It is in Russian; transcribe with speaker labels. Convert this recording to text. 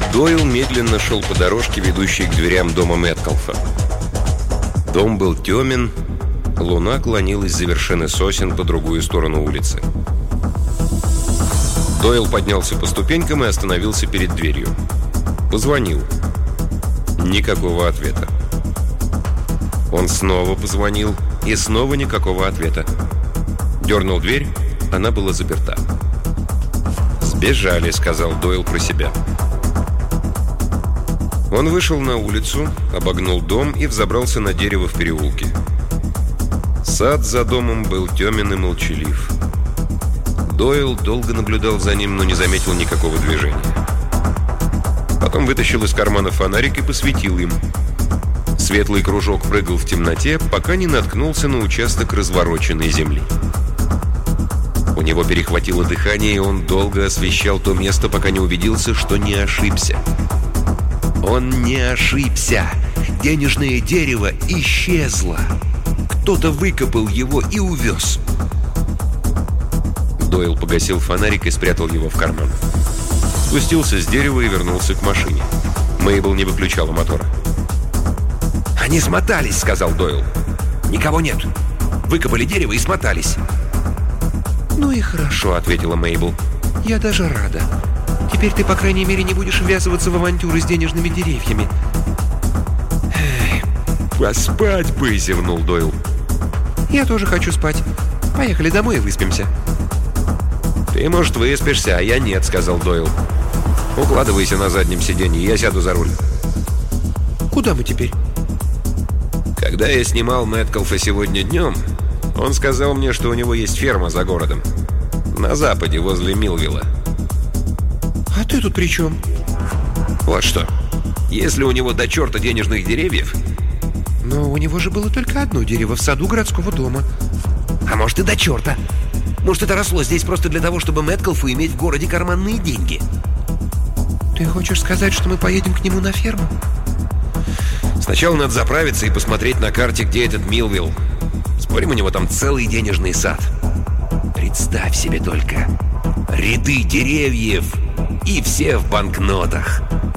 Speaker 1: Дойл медленно шел по дорожке, ведущей к дверям дома Мэткалфа. Дом был темен, луна клонилась за вершины сосен по другую сторону улицы. Дойл поднялся по ступенькам и остановился перед дверью. Позвонил. Никакого ответа. Он снова позвонил, и снова никакого ответа. Дернул дверь, она была заперта. «Сбежали», — сказал Дойл про себя. Он вышел на улицу, обогнул дом и взобрался на дерево в переулке. Сад за домом был темен и молчалив. Дойл долго наблюдал за ним, но не заметил никакого движения. Потом вытащил из кармана фонарик и посветил им. Светлый кружок прыгал в темноте, пока не наткнулся на участок развороченной земли. У него перехватило дыхание, и он долго освещал то место, пока не убедился, что не ошибся. Он не ошибся. Денежное дерево исчезло. Кто-то выкопал его и увез. Дойл погасил фонарик и спрятал его в карман. Спустился с дерева и вернулся к машине. Мейбл не выключала мотора. «Они смотались», — сказал Дойл. «Никого нет. Выкопали дерево и смотались». «Ну и хорошо», — ответила Мейбл. «Я даже рада. Теперь ты, по крайней мере, не будешь ввязываться в авантюры с денежными деревьями». «Поспать бы», — зевнул Дойл. «Я тоже хочу спать. Поехали домой и выспимся». «Ты, может, выспишься, а я нет», — сказал Дойл. «Укладывайся на заднем сиденье, я сяду за руль». «Куда мы теперь?» «Когда я снимал Мэткалфа сегодня днем, он сказал мне, что у него есть ферма за городом. На западе, возле Милвилла». «А ты тут при чем?» «Вот что. Если у него до черта денежных деревьев...» «Но у него же было только одно дерево в саду городского дома». «А может, и до черта. Может, это росло здесь просто для того, чтобы Мэткалфу иметь в городе карманные деньги». «Ты хочешь сказать, что мы поедем к нему на ферму?» «Сначала надо заправиться и посмотреть на карте, где этот Милвилл. Спорим, у него там целый денежный сад. Представь себе только. Ряды деревьев, и все в банкнотах.